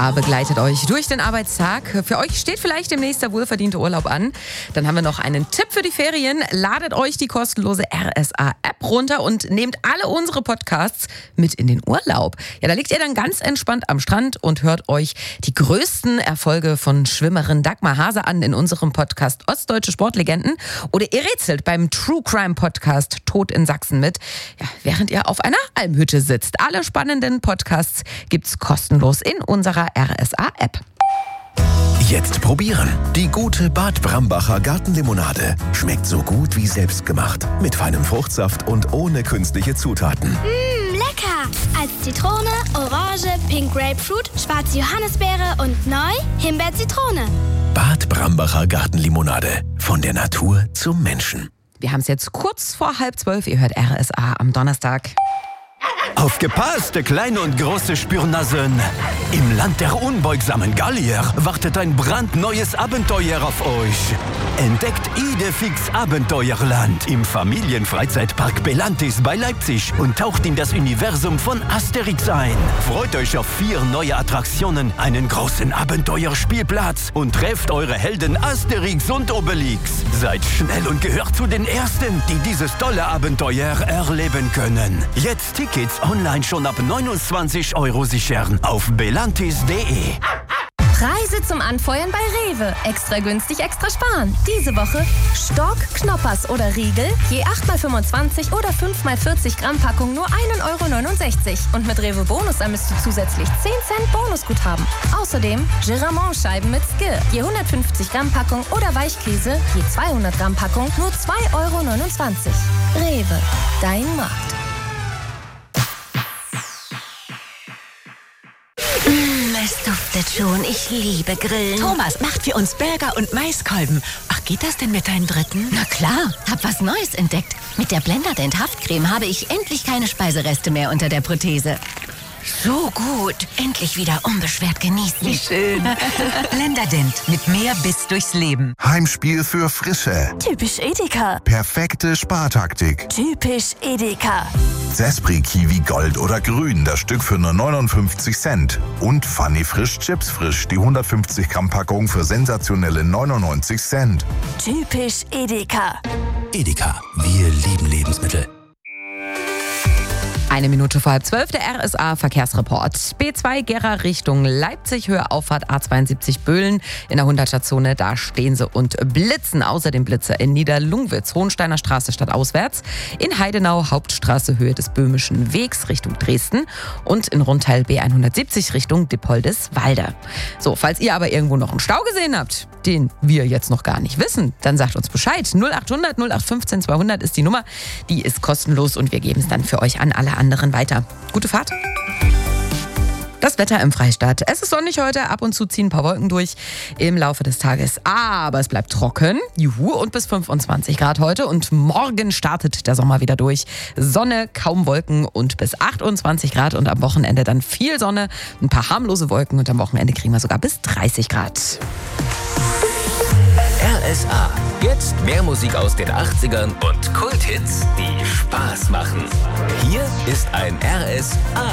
RSA begleitet euch durch den Arbeitstag. Für euch steht vielleicht demnächst der wohlverdiente Urlaub an. Dann haben wir noch einen Tipp für die Ferien. Ladet euch die kostenlose RSA-App runter und nehmt alle unsere Podcasts mit in den Urlaub. Ja, da liegt ihr dann ganz entspannt am Strand und hört euch die größten Erfolge von Schwimmerin Dagmar Hase an in unserem Podcast Ostdeutsche Sportlegenden. Oder ihr rätselt beim True Crime Podcast Tod in Sachsen mit, ja, während ihr auf einer Almhütte sitzt. Alle spannenden Podcasts gibt's kostenlos in unserer RSA-App. Jetzt probieren. Die gute Bad Brambacher Gartenlimonade. Schmeckt so gut wie selbstgemacht. Mit feinem Fruchtsaft und ohne künstliche Zutaten. Lecker! Als Zitrone, Orange, Pink Grapefruit, schwarze Johannisbeere und neu Himbeer-Zitrone. Bad Brambacher Gartenlimonade. Von der Natur zum Menschen. Wir haben es jetzt kurz vor 11:30. Ihr hört RSA am Donnerstag. Aufgepasst, kleine und große Spürnasen! Im Land der unbeugsamen Gallier wartet ein brandneues Abenteuer auf euch. Entdeckt Idefix Abenteuerland im Familienfreizeitpark Belantis bei Leipzig und taucht in das Universum von Asterix ein. Freut euch auf 4 neue Attraktionen, einen großen Abenteuerspielplatz und trefft eure Helden Asterix und Obelix. Seid schnell und gehört zu den Ersten, die dieses tolle Abenteuer erleben können. Jetzt Tickets online schon ab 29 € sichern auf belantis.de. Preise zum Anfeuern bei Rewe. Extra günstig, extra sparen. Diese Woche Stock, Knoppers oder Riegel, je 8x25 oder 5x40 Gramm Packung nur 1,69 €. Und mit Rewe Bonus ermisst du zusätzlich 10 Cent Bonusguthaben. Außerdem Giramont-Scheiben mit Skir, je 150 Gramm Packung oder Weichkäse, je 200 Gramm Packung nur 2,29 €. Rewe, dein Markt. Es duftet schon. Ich liebe Grillen. Thomas macht für uns Burger und Maiskolben. Ach, geht das denn mit deinen Dritten? Na klar, hab was Neues entdeckt. Mit der Blenderdent Haftcreme habe ich endlich keine Speisereste mehr unter der Prothese. So gut. Endlich wieder unbeschwert genießen. Wie schön. Blenderdent mit mehr Biss durchs Leben. Heimspiel für Frische. Typisch Edeka. Perfekte Spartaktik. Typisch Edeka. Zespri Kiwi Gold oder Grün, das Stück für nur 59 Cent. Und Funny Frisch Chips Frisch, die 150 Gramm Packung für sensationelle 99 Cent. Typisch Edeka. Edeka. Wir lieben Lebensmittel. 1 Minute vor 11:30, der RSA-Verkehrsreport. B2 Gera Richtung Leipzig, Höhe Auffahrt A72 Böhlen. In der 100er-Zone, da stehen sie und blitzen. Außerdem Blitze in Niederlungwitz, Hohensteiner Straße stadtauswärts. In Heidenau, Hauptstraße, Höhe des Böhmischen Wegs Richtung Dresden. Und in Rundteil B170 Richtung Dippoldiswalde. So, falls ihr aber irgendwo noch einen Stau gesehen habt, den wir jetzt noch gar nicht wissen, dann sagt uns Bescheid. 0800 0815 200 ist die Nummer. Die ist kostenlos und wir geben es dann für euch an alle anderen weiter. Gute Fahrt. Das Wetter im Freistaat. Es ist sonnig heute, ab und zu ziehen ein paar Wolken durch im Laufe des Tages. Aber es bleibt trocken, juhu, und bis 25 Grad heute. Und morgen startet der Sommer wieder durch. Sonne, kaum Wolken und bis 28 Grad. Und am Wochenende dann viel Sonne, ein paar harmlose Wolken. Und am Wochenende kriegen wir sogar bis 30 Grad. RSA. Jetzt mehr Musik aus den 80ern und Kulthits, die Spaß machen. Hier ist ein RSA.